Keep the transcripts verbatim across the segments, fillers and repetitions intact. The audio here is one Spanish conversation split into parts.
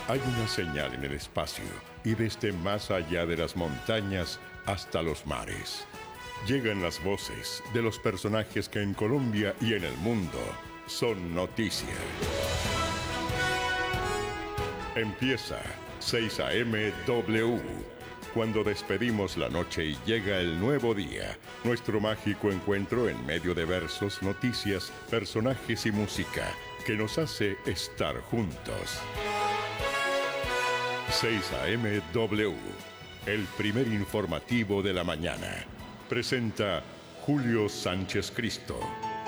Hay una señal en el espacio y desde más allá de las montañas hasta los mares. Llegan las voces de los personajes que en Colombia y en el mundo son noticia. Empieza seis A M W. Cuando despedimos la noche y llega el nuevo día, nuestro mágico encuentro en medio de versos, noticias, personajes y música que nos hace estar juntos. seis A M W, el primer informativo de la mañana. Presenta Julio Sánchez Cristo.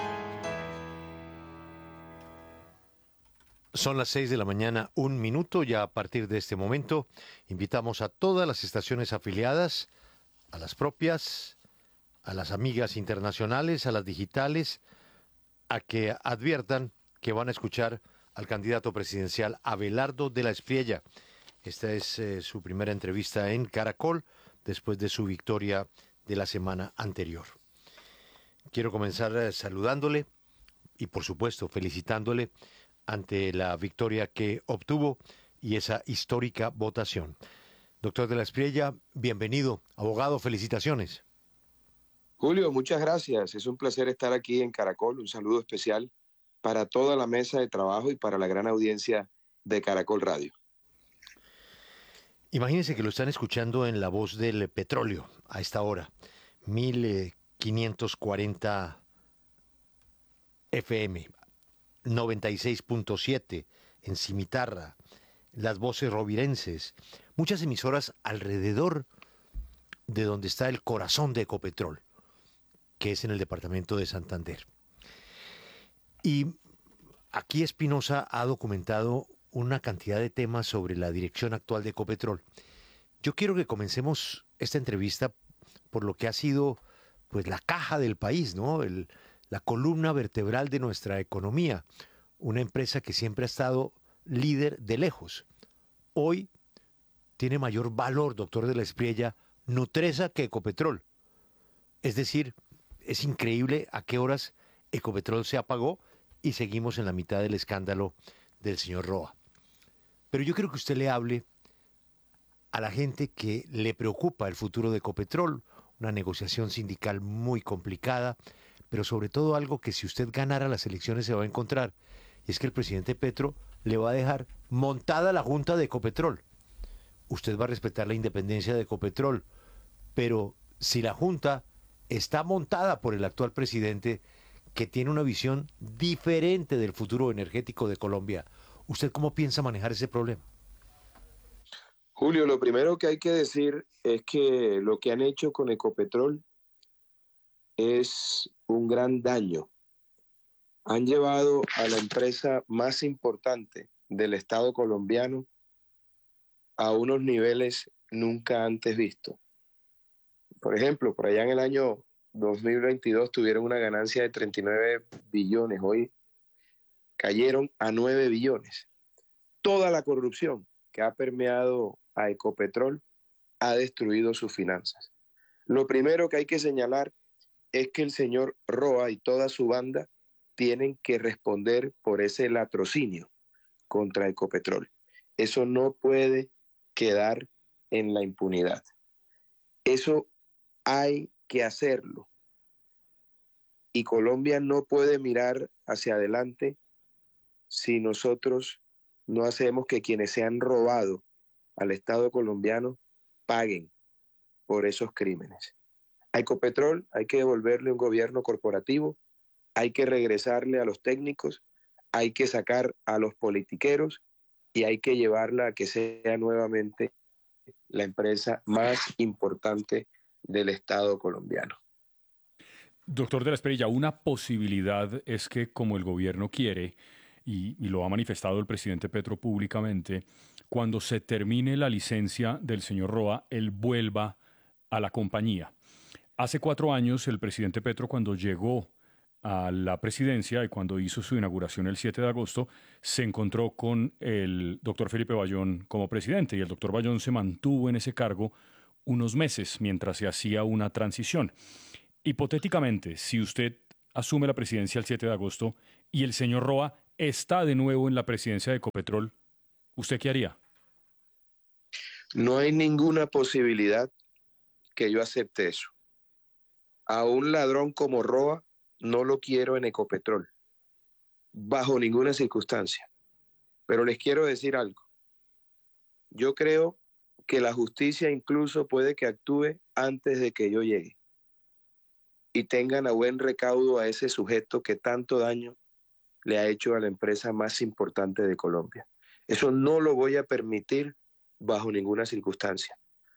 Son las seis de la mañana, un minuto. Ya a partir de este momento invitamos a todas las estaciones afiliadas, a las propias, a las amigas internacionales, a las digitales, a que adviertan que van a escuchar al candidato presidencial Abelardo de la Espriella. Esta es eh, su primera entrevista en Caracol después de su victoria de la semana anterior. Quiero comenzar eh, saludándole y por supuesto felicitándole ante la victoria que obtuvo y esa histórica votación. Doctor de la Espriella, bienvenido. Abogado, felicitaciones. Julio, muchas gracias. Es un placer estar aquí en Caracol. Un saludo especial para toda la mesa de trabajo y para la gran audiencia de Caracol Radio. Imagínense que lo están escuchando en La Voz del Petróleo a esta hora, mil quinientos cuarenta F M, noventa y seis punto siete en Cimitarra, las voces rovirenses, muchas emisoras alrededor de donde está el corazón de Ecopetrol, que es en el departamento de Santander. Y aquí Espinosa ha documentado una cantidad de temas sobre la dirección actual de Ecopetrol. Yo quiero que comencemos esta entrevista por lo que ha sido pues la caja del país, ¿no? El, la columna vertebral de nuestra economía, una empresa que siempre ha estado líder de lejos. Hoy tiene mayor valor, doctor de la Espriella, Nutresa que Ecopetrol. Es decir, es increíble a qué horas Ecopetrol se apagó y seguimos en la mitad del escándalo del señor Roa. Pero yo quiero que usted le hable a la gente que le preocupa el futuro de Ecopetrol, una negociación sindical muy complicada, pero sobre todo algo que si usted ganara las elecciones se va a encontrar, y es que el presidente Petro le va a dejar montada la junta de Ecopetrol. Usted va a respetar la independencia de Ecopetrol, pero si la junta está montada por el actual presidente, que tiene una visión diferente del futuro energético de Colombia, ¿usted cómo piensa manejar ese problema? Julio, lo primero que hay que decir es que lo que han hecho con Ecopetrol es un gran daño. Han llevado a la empresa más importante del Estado colombiano a unos niveles nunca antes vistos. Por ejemplo, por allá en el año dos mil veintidós tuvieron una ganancia de treinta y nueve billones, hoy cayeron a nueve billones. Toda la corrupción que ha permeado a Ecopetrol ha destruido sus finanzas. Lo primero que hay que señalar es que el señor Roa y toda su banda tienen que responder por ese latrocinio contra Ecopetrol. Eso no puede quedar en la impunidad. Eso hay que hacerlo. Y Colombia no puede mirar hacia adelante si nosotros no hacemos que quienes se han robado al Estado colombiano paguen por esos crímenes. A Ecopetrol hay que devolverle un gobierno corporativo, hay que regresarle a los técnicos, hay que sacar a los politiqueros y hay que llevarla a que sea nuevamente la empresa más importante del Estado colombiano. Doctor de la Espriella, una posibilidad es que, como el gobierno quiere, y, y lo ha manifestado el presidente Petro públicamente, cuando se termine la licencia del señor Roa, él vuelva a la compañía. Hace cuatro años, el presidente Petro, cuando llegó a la presidencia y cuando hizo su inauguración el siete de agosto, se encontró con el doctor Felipe Bayón como presidente, y el doctor Bayón se mantuvo en ese cargo unos meses mientras se hacía una transición. Hipotéticamente, si usted asume la presidencia el siete de agosto y el señor Roa está de nuevo en la presidencia de Ecopetrol, ¿usted qué haría? No hay ninguna posibilidad que yo acepte eso. A un ladrón como Roa no lo quiero en Ecopetrol, bajo ninguna circunstancia. Pero les quiero decir algo. Yo creo que la justicia incluso puede que actúe antes de que yo llegue y tengan a buen recaudo a ese sujeto que tanto daño le ha hecho a la empresa más importante de Colombia. Eso no lo voy a permitir bajo ninguna circunstancia.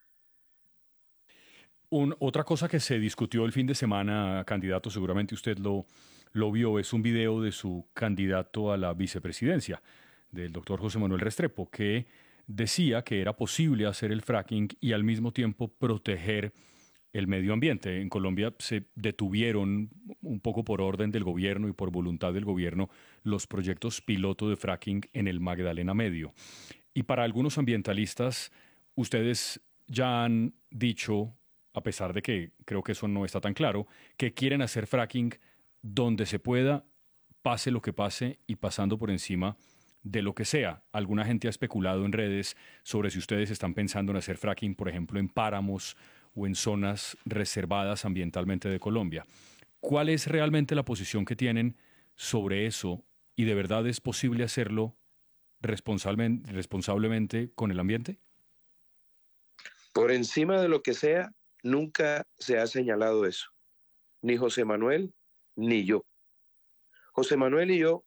Un, otra cosa que se discutió el fin de semana, candidato, seguramente usted lo, lo vio, es un video de su candidato a la vicepresidencia, del doctor José Manuel Restrepo, que decía que era posible hacer el fracking y al mismo tiempo proteger el medio ambiente. En Colombia se detuvieron un poco por orden del gobierno y por voluntad del gobierno los proyectos piloto de fracking en el Magdalena Medio. Y para algunos ambientalistas, ustedes ya han dicho, a pesar de que creo que eso no está tan claro, que quieren hacer fracking donde se pueda, pase lo que pase y pasando por encima de lo que sea. Alguna gente ha especulado en redes sobre si ustedes están pensando en hacer fracking, por ejemplo, en páramos o en zonas reservadas ambientalmente de Colombia. ¿Cuál es realmente la posición que tienen sobre eso y de verdad es posible hacerlo responsablemente, responsablemente con el ambiente? Por encima de lo que sea, nunca se ha señalado eso. Ni José Manuel, ni yo. José Manuel y yo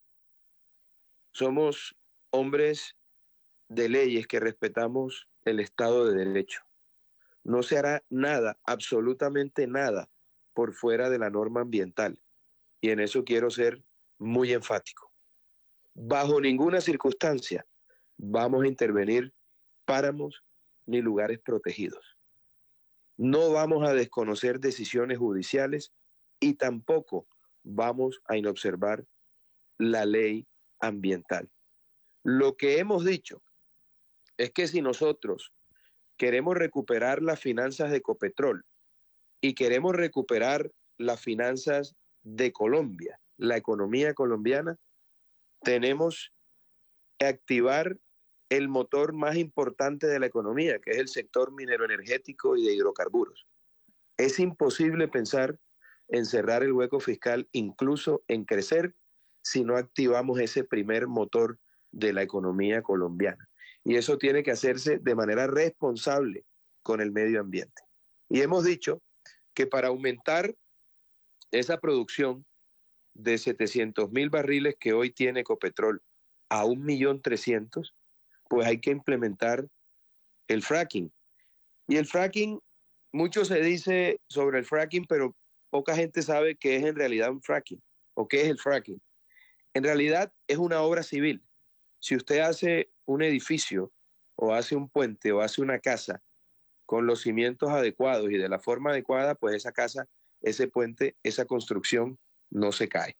somos hombres de leyes que respetamos el Estado de Derecho. No se hará nada, absolutamente nada, por fuera de la norma ambiental. Y en eso quiero ser muy enfático. Bajo ninguna circunstancia vamos a intervenir páramos ni lugares protegidos. No vamos a desconocer decisiones judiciales y tampoco vamos a inobservar la ley ambiental. Lo que hemos dicho es que si nosotros queremos recuperar las finanzas de Ecopetrol y queremos recuperar las finanzas de Colombia, la economía colombiana, tenemos que activar el motor más importante de la economía, que es el sector mineroenergético y de hidrocarburos. Es imposible pensar en cerrar el hueco fiscal, incluso en crecer, si no activamos ese primer motor de la economía colombiana. Y eso tiene que hacerse de manera responsable con el medio ambiente. Y hemos dicho que para aumentar esa producción de setecientos mil barriles que hoy tiene Ecopetrol a un millón trescientos, pues hay que implementar el fracking. Y el fracking, mucho se dice sobre el fracking, pero poca gente sabe qué es en realidad un fracking o qué es el fracking. En realidad es una obra civil. Si usted hace un edificio o hace un puente o hace una casa con los cimientos adecuados y de la forma adecuada, pues esa casa, ese puente, esa construcción no se cae.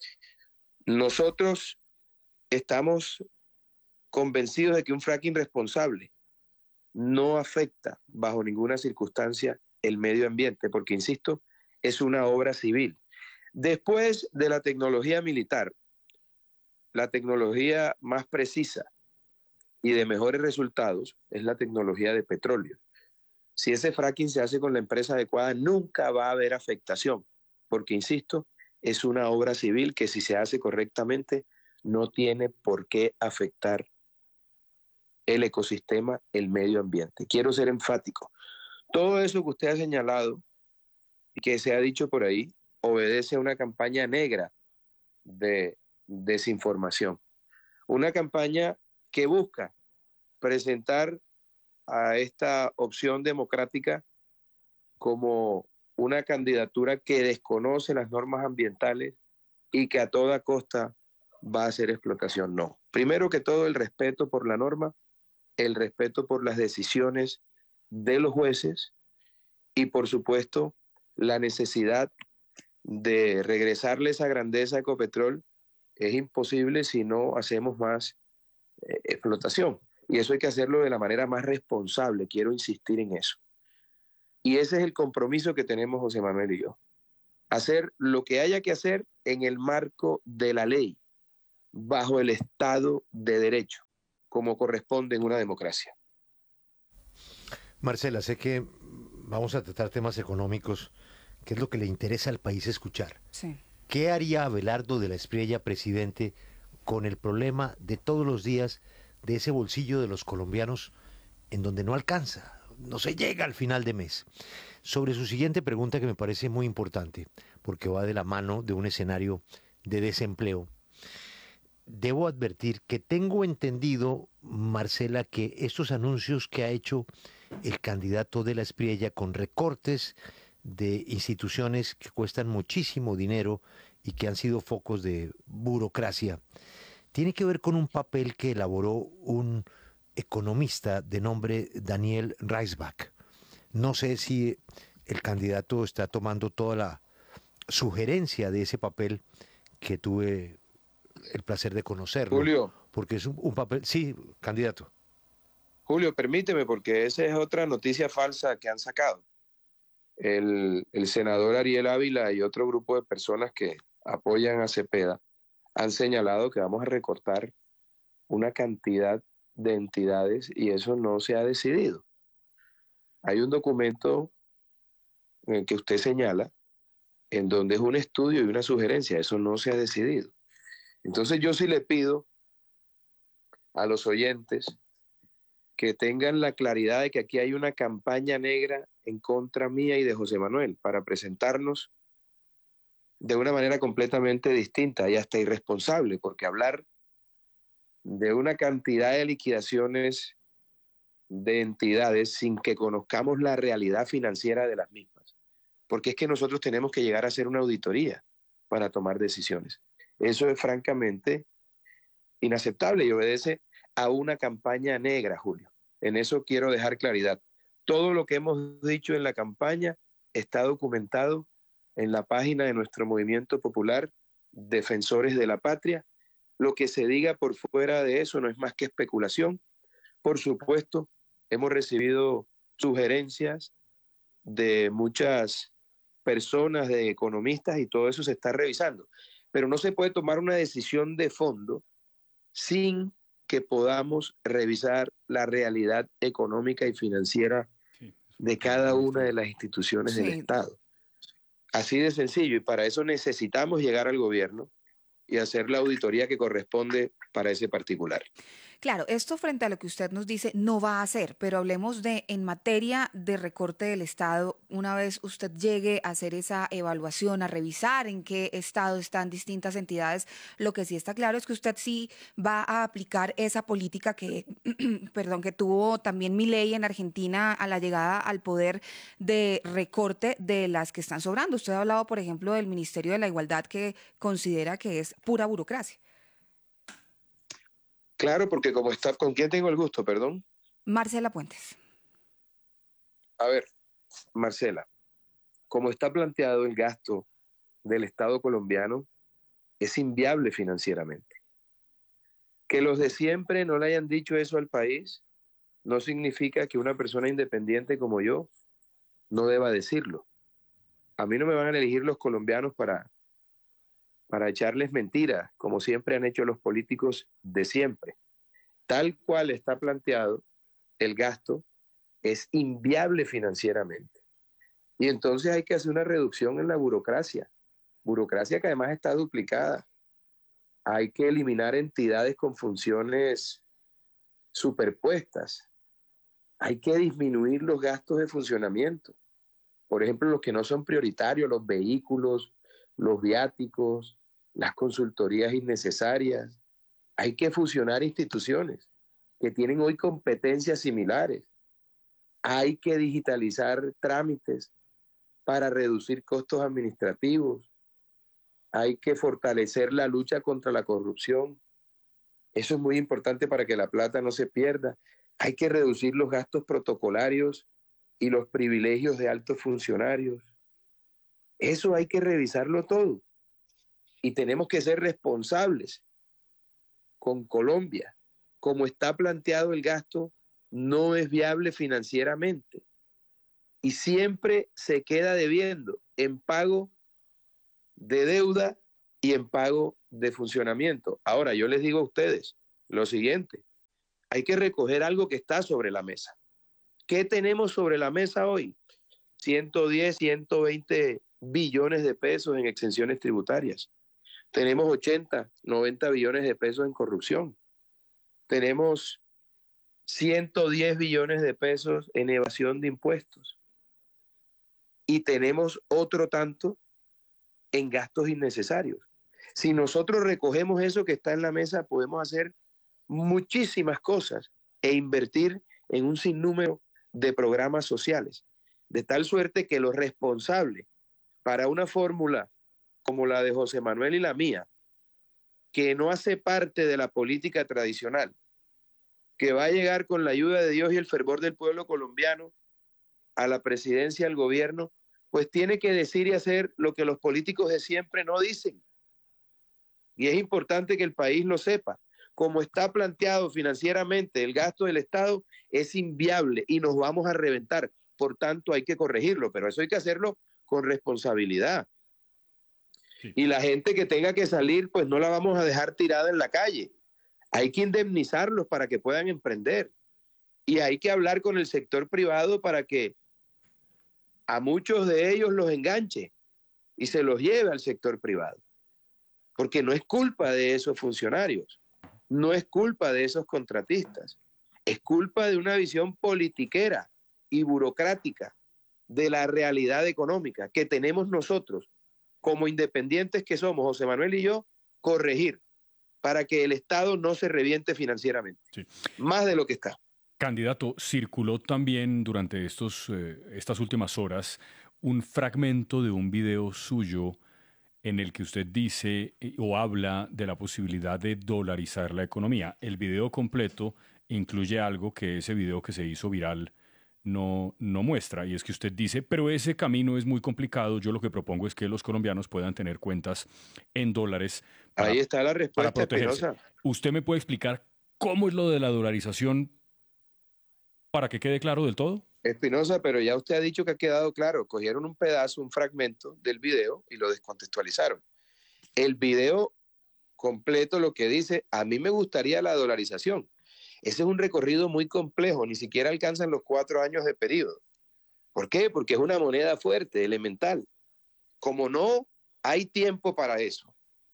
Nosotros estamos convencidos de que un fracking responsable no afecta bajo ninguna circunstancia el medio ambiente, porque, insisto, es una obra civil. Después de la tecnología militar, la tecnología más precisa y de mejores resultados es la tecnología de petróleo. Si ese fracking se hace con la empresa adecuada, nunca va a haber afectación, porque, insisto, es una obra civil que si se hace correctamente no tiene por qué afectar el ecosistema, el medio ambiente. Quiero ser enfático. Todo eso que usted ha señalado y que se ha dicho por ahí obedece a una campaña negra de desinformación. Una campaña que busca presentar a esta opción democrática como una candidatura que desconoce las normas ambientales y que a toda costa va a hacer explotación. No. Primero que todo, el respeto por la norma, el respeto por las decisiones de los jueces y, por supuesto, la necesidad de regresarle esa grandeza a Ecopetrol es imposible si no hacemos más eh, explotación. Y eso hay que hacerlo de la manera más responsable, quiero insistir en eso. Y ese es el compromiso que tenemos José Manuel y yo. Hacer lo que haya que hacer en el marco de la ley, bajo el Estado de Derecho, como corresponde en una democracia. Marcela, sé que vamos a tratar temas económicos, que es lo que le interesa al país escuchar. Sí. ¿Qué haría Abelardo de la Espriella, presidente, con el problema de todos los días de ese bolsillo de los colombianos en donde no alcanza, no se llega al final de mes? Sobre su siguiente pregunta, que me parece muy importante, porque va de la mano de un escenario de desempleo, debo advertir que tengo entendido, Marcela, que estos anuncios que ha hecho el candidato de la Espriella con recortes de instituciones que cuestan muchísimo dinero y que han sido focos de burocracia, tiene que ver con un papel que elaboró un economista de nombre Daniel Reisbach. No sé si el candidato está tomando toda la sugerencia de ese papel que tuve el placer de conocerlo. Julio. Porque es un, un papel... Sí, candidato. Julio, permíteme, porque esa es otra noticia falsa que han sacado. El, el senador Ariel Ávila y otro grupo de personas que apoyan a Cepeda han señalado que vamos a recortar una cantidad de entidades y eso no se ha decidido. Hay un documento en el que usted señala, en donde es un estudio y una sugerencia, eso no se ha decidido. Entonces yo sí le pido a los oyentes que tengan la claridad de que aquí hay una campaña negra en contra mía y de José Manuel para presentarnos de una manera completamente distinta y hasta irresponsable, porque hablar de una cantidad de liquidaciones de entidades sin que conozcamos la realidad financiera de las mismas, porque es que nosotros tenemos que llegar a hacer una auditoría para tomar decisiones. Eso es francamente inaceptable y obedece a una campaña negra, Julio. En eso quiero dejar claridad. Todo lo que hemos dicho en la campaña está documentado en la página de nuestro movimiento popular, Defensores de la Patria. Lo que se diga por fuera de eso no es más que especulación. Por supuesto, hemos recibido sugerencias de muchas personas, de economistas, y todo eso se está revisando. Pero no se puede tomar una decisión de fondo sin que podamos revisar la realidad económica y financiera de cada una de las instituciones Sí. del Estado. Así de sencillo, y para eso necesitamos llegar al gobierno y hacer la auditoría que corresponde para ese particular. Claro, esto frente a lo que usted nos dice no va a hacer, pero hablemos de en materia de recorte del Estado, una vez usted llegue a hacer esa evaluación, a revisar en qué estado están distintas entidades, lo que sí está claro es que usted sí va a aplicar esa política que, perdón, que tuvo también Milei en Argentina a la llegada al poder de recorte de las que están sobrando. Usted ha hablado, por ejemplo, del Ministerio de la Igualdad, que considera que es pura burocracia. Claro, porque como está, ¿con quién tengo el gusto, perdón? Marcela Puentes. A ver, Marcela, como está planteado el gasto del Estado colombiano, es inviable financieramente. Que los de siempre no le hayan dicho eso al país, no significa que una persona independiente como yo no deba decirlo. A mí no me van a elegir los colombianos para, para echarles mentiras, como siempre han hecho los políticos de siempre. Tal cual está planteado, el gasto es inviable financieramente. Y entonces hay que hacer una reducción en la burocracia, burocracia que además está duplicada. Hay que eliminar entidades con funciones superpuestas. Hay que disminuir los gastos de funcionamiento. Por ejemplo, los que no son prioritarios, los vehículos, los viáticos, las consultorías innecesarias. Hay que fusionar instituciones que tienen hoy competencias similares. Hay que digitalizar trámites para reducir costos administrativos. Hay que fortalecer la lucha contra la corrupción. Eso es muy importante para que la plata no se pierda. Hay que reducir los gastos protocolarios y los privilegios de altos funcionarios. Eso hay que revisarlo todo. Y tenemos que ser responsables con Colombia. Como está planteado el gasto, no es viable financieramente. Y siempre se queda debiendo en pago de deuda y en pago de funcionamiento. Ahora, yo les digo a ustedes lo siguiente. Hay que recoger algo que está sobre la mesa. ¿Qué tenemos sobre la mesa hoy? ciento diez, ciento veinte billones de pesos en exenciones tributarias. Tenemos ochenta, noventa billones de pesos en corrupción. Tenemos ciento diez billones de pesos en evasión de impuestos. Y tenemos otro tanto en gastos innecesarios. Si nosotros recogemos eso que está en la mesa, podemos hacer muchísimas cosas e invertir en un sinnúmero de programas sociales, de tal suerte que los responsables para una fórmula como la de José Manuel y la mía, que no hace parte de la política tradicional, que va a llegar con la ayuda de Dios y el fervor del pueblo colombiano a la presidencia, al gobierno, pues tiene que decir y hacer lo que los políticos de siempre no dicen. Y es importante que el país lo sepa. Como está planteado financieramente el gasto del Estado, es inviable y nos vamos a reventar. Por tanto, hay que corregirlo, pero eso hay que hacerlo con responsabilidad. Sí. Y la gente que tenga que salir, pues no la vamos a dejar tirada en la calle. Hay que indemnizarlos para que puedan emprender. Y hay que hablar con el sector privado para que a muchos de ellos los enganche y se los lleve al sector privado. Porque no es culpa de esos funcionarios, no es culpa de esos contratistas, es culpa de una visión politiquera y burocrática de la realidad económica que tenemos nosotros, como independientes que somos, José Manuel y yo, corregir para que el Estado no se reviente financieramente, sí. Más de lo que está. Candidato, circuló también durante estos, eh, estas últimas horas un fragmento de un video suyo en el que usted dice eh, o habla de la posibilidad de dolarizar la economía. El video completo incluye algo que ese video que se hizo viral no, no muestra, y es que usted dice, pero ese camino es muy complicado, yo lo que propongo es que los colombianos puedan tener cuentas en dólares para, Ahí está la respuesta, para protegerse. Espinosa. ¿Usted me puede explicar cómo es lo de la dolarización para que quede claro del todo? Espinosa, pero ya usted ha dicho que ha quedado claro. Cogieron un pedazo, un fragmento del video y lo descontextualizaron. El video completo lo que dice, a mí me gustaría la dolarización. Ese es un recorrido muy complejo, ni siquiera alcanzan los cuatro años de periodo. ¿Por qué? Porque es una moneda fuerte, elemental. Como no hay tiempo para eso,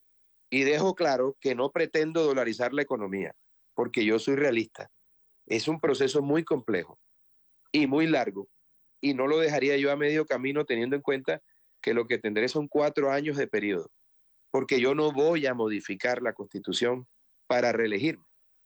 y dejo claro que no pretendo dolarizar la economía, porque yo soy realista. Es un proceso muy complejo y muy largo, y no lo dejaría yo a medio camino teniendo en cuenta que lo que tendré son cuatro años de periodo, porque yo no voy a modificar la Constitución para reelegirme.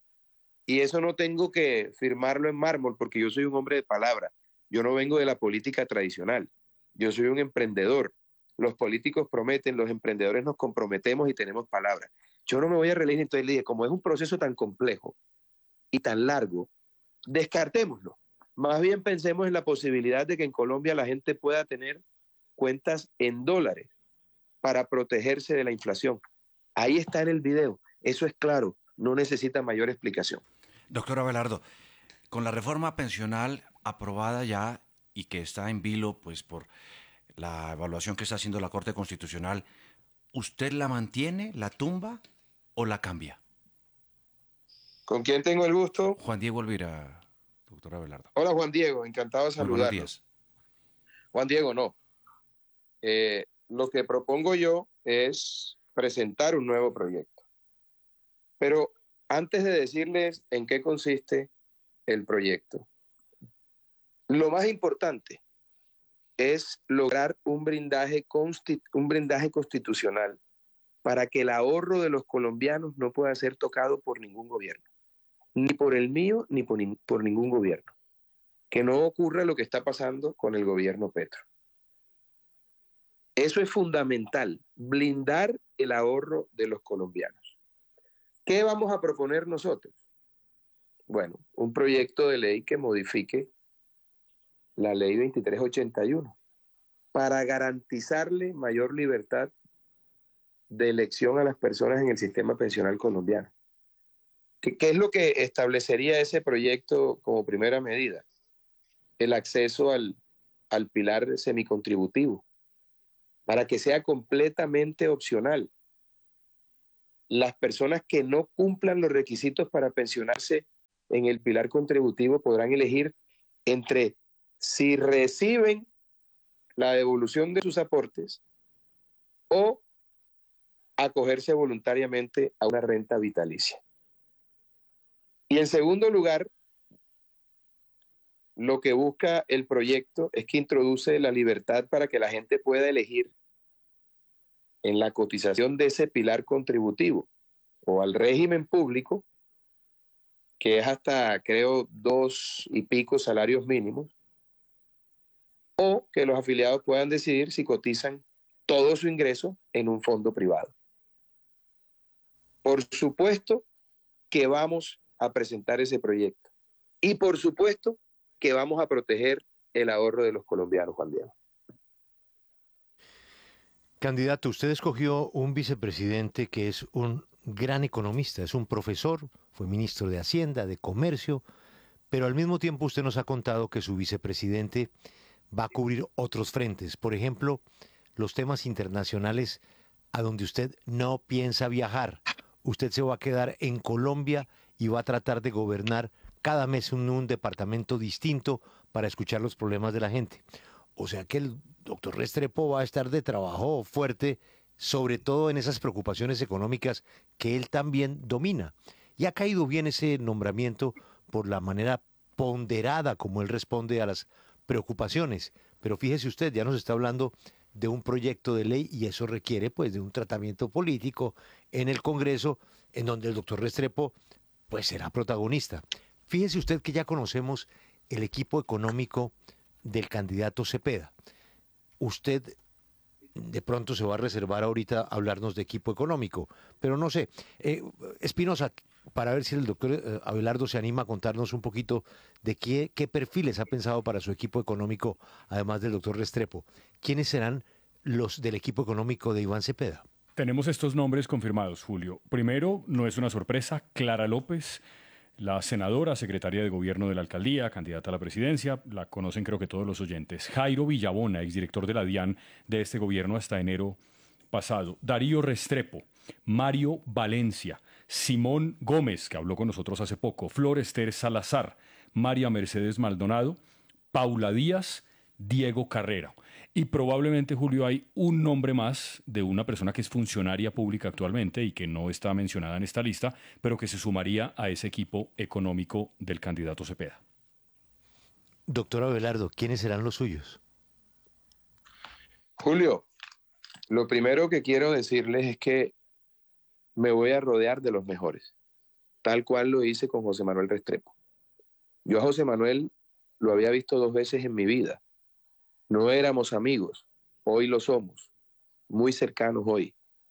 Y eso no tengo que firmarlo en mármol, porque yo soy un hombre de palabra. Yo no vengo de la política tradicional. Yo soy un emprendedor. Los políticos prometen, los emprendedores nos comprometemos y tenemos palabra. Yo no me voy a reelegir, entonces le dije, como es un proceso tan complejo y tan largo, descartémoslo. Más bien pensemos en la posibilidad de que en Colombia la gente pueda tener cuentas en dólares para protegerse de la inflación. Ahí está en el video, eso es claro, no necesita mayor explicación. Doctor Abelardo, con la reforma pensional aprobada ya y que está en vilo pues, por la evaluación que está haciendo la Corte Constitucional, ¿usted la mantiene, la tumba o la cambia? ¿Con quién tengo el gusto? Juan Diego Elvira, doctor Abelardo. Hola Juan Diego, encantado de saludarlo. Buenos días. Juan Diego, no. Eh, lo que propongo yo es presentar un nuevo proyecto. Pero antes de decirles en qué consiste el proyecto, lo más importante es lograr un blindaje, consti- un blindaje constitucional para que el ahorro de los colombianos no pueda ser tocado por ningún gobierno, ni por el mío, ni por, ni por ningún gobierno. Que no ocurra lo que está pasando con el gobierno Petro. Eso es fundamental, blindar el ahorro de los colombianos. ¿Qué vamos a proponer nosotros? Bueno, un proyecto de ley que modifique la ley veintitrés ochenta y uno para garantizarle mayor libertad de elección a las personas en el sistema pensional colombiano. ¿Qué, qué es lo que establecería ese proyecto como primera medida? El acceso al, al pilar semicontributivo, para que sea completamente opcional. Las personas que no cumplan los requisitos para pensionarse en el pilar contributivo podrán elegir entre si reciben la devolución de sus aportes o acogerse voluntariamente a una renta vitalicia. Y en segundo lugar, lo que busca el proyecto es que introduce la libertad para que la gente pueda elegir en la cotización de ese pilar contributivo o al régimen público, que es hasta, creo, dos y pico salarios mínimos, o que los afiliados puedan decidir si cotizan todo su ingreso en un fondo privado. Por supuesto que vamos a presentar ese proyecto y por supuesto que vamos a proteger el ahorro de los colombianos, Juan Diego. Candidato, usted escogió un vicepresidente que es un gran economista, es un profesor, fue ministro de Hacienda, de Comercio, pero al mismo tiempo usted nos ha contado que su vicepresidente va a cubrir otros frentes, por ejemplo, los temas internacionales a donde usted no piensa viajar. Usted se va a quedar en Colombia y va a tratar de gobernar cada mes en un departamento distinto para escuchar los problemas de la gente. O sea que el doctor Restrepo va a estar de trabajo fuerte, sobre todo en esas preocupaciones económicas que él también domina. Y ha caído bien ese nombramiento por la manera ponderada como él responde a las preocupaciones. Pero fíjese usted, ya nos está hablando de un proyecto de ley y eso requiere pues de un tratamiento político en el Congreso en donde el doctor Restrepo pues será protagonista. Fíjese usted que ya conocemos el equipo económico del candidato Cepeda. Usted de pronto se va a reservar ahorita a hablarnos de equipo económico, pero no sé. Eh, Espinosa, para ver si el doctor eh, Abelardo se anima a contarnos un poquito de qué, qué perfiles ha pensado para su equipo económico, además del doctor Restrepo. ¿Quiénes serán los del equipo económico de Iván Cepeda? Tenemos estos nombres confirmados, Julio. Primero, no es una sorpresa, Clara López, la senadora, secretaria de gobierno de la alcaldía, candidata a la presidencia, la conocen creo que todos los oyentes. Jairo Villabona, exdirector de la DIAN de este gobierno hasta enero pasado. Darío Restrepo, Mario Valencia, Simón Gómez, que habló con nosotros hace poco, Flor Ester Salazar, María Mercedes Maldonado, Paula Díaz, Diego Carrera. Y probablemente, Julio, hay un nombre más de una persona que es funcionaria pública actualmente y que no está mencionada en esta lista, pero que se sumaría a ese equipo económico del candidato Cepeda. Doctor Abelardo, ¿quiénes serán los suyos? Julio, lo primero que quiero decirles es que me voy a rodear de los mejores, tal cual lo hice con José Manuel Restrepo. Yo a José Manuel lo había visto dos veces en mi vida. No éramos amigos, hoy lo somos, muy cercanos hoy.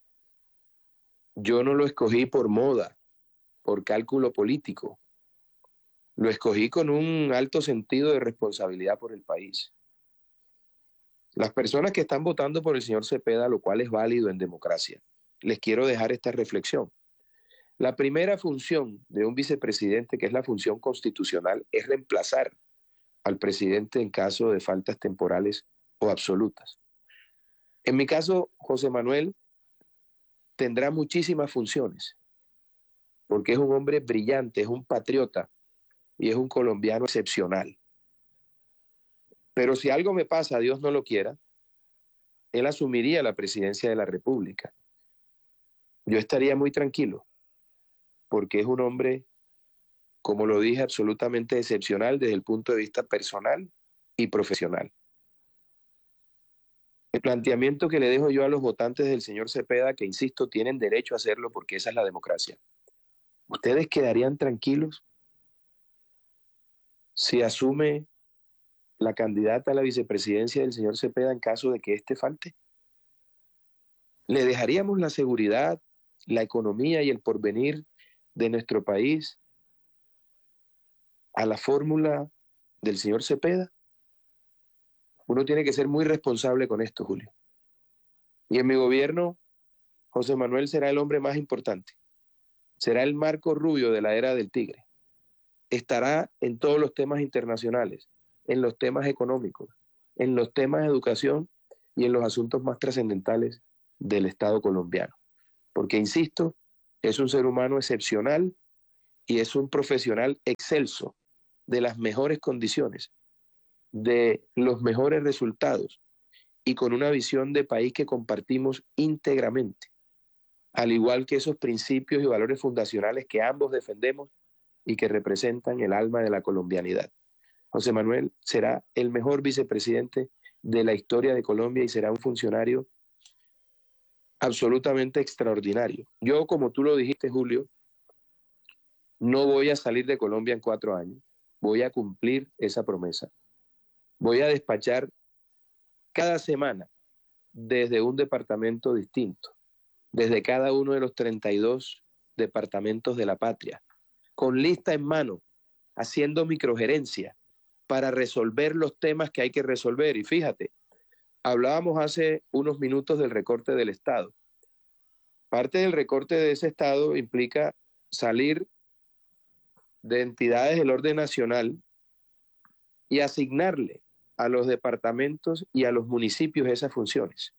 Yo no lo escogí por moda, por cálculo político. Lo escogí con un alto sentido de responsabilidad por el país. Las personas que están votando por el señor Cepeda, lo cual es válido en democracia, les quiero dejar esta reflexión. La primera función de un vicepresidente, que es la función constitucional, es reemplazar al presidente en caso de faltas temporales o absolutas. En mi caso, José Manuel tendrá muchísimas funciones, porque es un hombre brillante, es un patriota y es un colombiano excepcional. Pero si algo me pasa, Dios no lo quiera, él asumiría la presidencia de la República. Yo estaría muy tranquilo, porque es un hombre, como lo dije, absolutamente excepcional desde el punto de vista personal y profesional. El planteamiento que le dejo yo a los votantes del señor Cepeda, que insisto, tienen derecho a hacerlo porque esa es la democracia. ¿Ustedes quedarían tranquilos si asume la candidata a la vicepresidencia del señor Cepeda en caso de que éste falte? ¿Le dejaríamos la seguridad, la economía y el porvenir de nuestro país a la fórmula del señor Cepeda? Uno tiene que ser muy responsable con esto, Julio. Y en mi gobierno, José Manuel será el hombre más importante. Será el Marco Rubio de la era del tigre. Estará en todos los temas internacionales, en los temas económicos, en los temas de educación y en los asuntos más trascendentales del Estado colombiano. Porque, insisto, es un ser humano excepcional y es un profesional excelso, de las mejores condiciones, de los mejores resultados y con una visión de país que compartimos íntegramente, al igual que esos principios y valores fundacionales que ambos defendemos y que representan el alma de la colombianidad. José Manuel será el mejor vicepresidente de la historia de Colombia y será un funcionario absolutamente extraordinario. Yo, como tú lo dijiste, Julio, no voy a salir de Colombia en cuatro años. Voy a cumplir esa promesa. Voy a despachar cada semana desde un departamento distinto, desde cada uno de los treinta y dos departamentos de la patria, con lista en mano, haciendo microgerencia para resolver los temas que hay que resolver. Y fíjate, hablábamos hace unos minutos del recorte del Estado. Parte del recorte de ese Estado implica salir de entidades del orden nacional y asignarle a los departamentos y a los municipios esas funciones.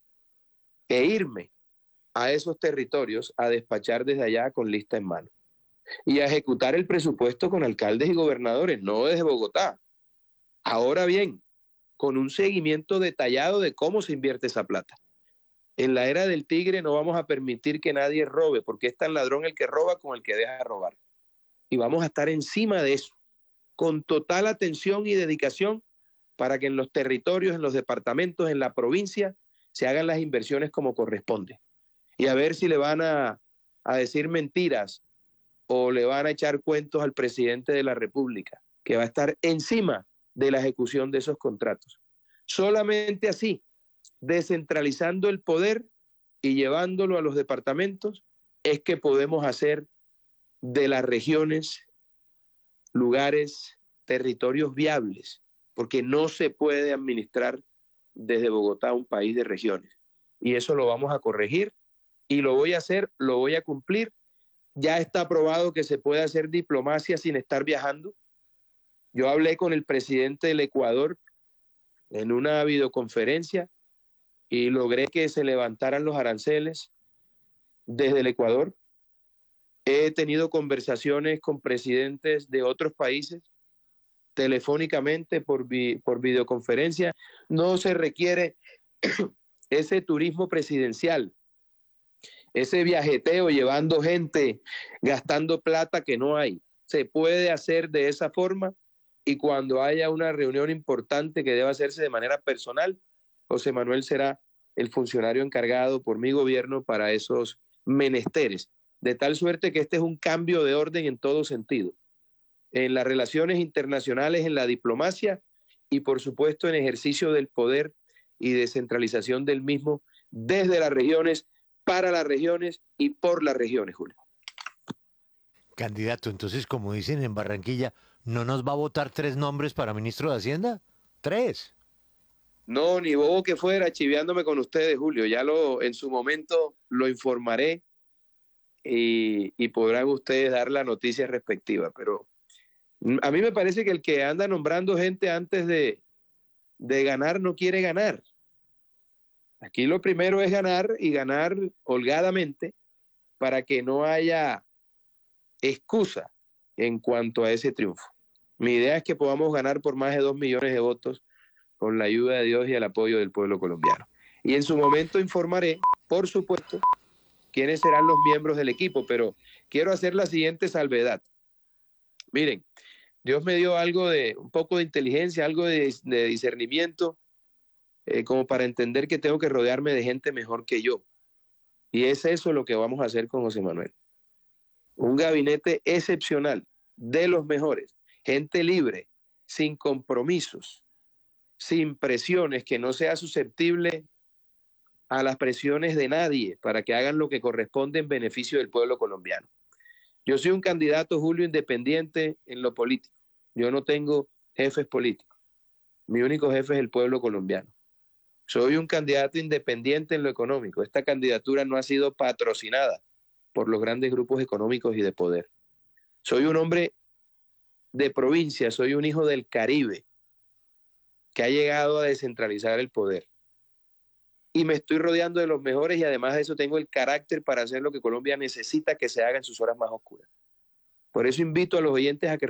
E irme a esos territorios a despachar desde allá con lista en mano. Y a ejecutar el presupuesto con alcaldes y gobernadores, no desde Bogotá. Ahora bien, con un seguimiento detallado de cómo se invierte esa plata. En la era del tigre no vamos a permitir que nadie robe, porque es tan ladrón el que roba como el que deja robar. Y vamos a estar encima de eso, con total atención y dedicación, para que en los territorios, en los departamentos, en la provincia, se hagan las inversiones como corresponde. Y a ver si le van a, a decir mentiras o le van a echar cuentos al presidente de la República, que va a estar encima de la ejecución de esos contratos. Solamente así, descentralizando el poder y llevándolo a los departamentos, es que podemos hacer de las regiones lugares, territorios viables, porque no se puede administrar desde Bogotá un país de regiones. Y eso lo vamos a corregir y lo voy a hacer, lo voy a cumplir. Ya está probado que se puede hacer diplomacia sin estar viajando. Yo hablé con el presidente del Ecuador en una videoconferencia y logré que se levantaran los aranceles desde el Ecuador. He tenido conversaciones con presidentes de otros países telefónicamente por, vi, por videoconferencia. No se requiere ese turismo presidencial, ese viajeteo llevando gente, gastando plata que no hay. Se puede hacer de esa forma y cuando haya una reunión importante que deba hacerse de manera personal, José Manuel será el funcionario encargado por mi gobierno para esos menesteres. De tal suerte que este es un cambio de orden en todo sentido. En las relaciones internacionales, en la diplomacia y por supuesto en ejercicio del poder y descentralización del mismo desde las regiones, para las regiones y por las regiones, Julio. Candidato, entonces, como dicen en Barranquilla, ¿no nos va a votar tres nombres para ministro de Hacienda? ¿Tres? No, ni bobo que fuera, chiveándome con ustedes, Julio. Ya lo, en su momento lo informaré y, y podrán ustedes dar la noticia respectiva. Pero a mí me parece que el que anda nombrando gente antes de, de ganar no quiere ganar. Aquí lo primero es ganar y ganar holgadamente para que no haya excusa en cuanto a ese triunfo. Mi idea es que podamos ganar por más de dos millones de votos con la ayuda de Dios y el apoyo del pueblo colombiano. Y en su momento informaré, por supuesto, quiénes serán los miembros del equipo, pero quiero hacer la siguiente salvedad. Miren, Dios me dio algo de, un poco de inteligencia, algo de, de discernimiento, eh, como para entender que tengo que rodearme de gente mejor que yo. Y es eso lo que vamos a hacer con José Manuel. Un gabinete excepcional, de los mejores, gente libre, sin compromisos, sin presiones, que no sea susceptible a las presiones de nadie para que hagan lo que corresponde en beneficio del pueblo colombiano. Yo soy un candidato, Julio, independiente en lo político. Yo no tengo jefes políticos. Mi único jefe es el pueblo colombiano. Soy un candidato independiente en lo económico. Esta candidatura no ha sido patrocinada por los grandes grupos económicos y de poder. Soy un hombre de provincia, soy un hijo del Caribe que ha llegado a descentralizar el poder. Y me estoy rodeando de los mejores y además de eso tengo el carácter para hacer lo que Colombia necesita que se haga en sus horas más oscuras. Por eso invito a los oyentes a que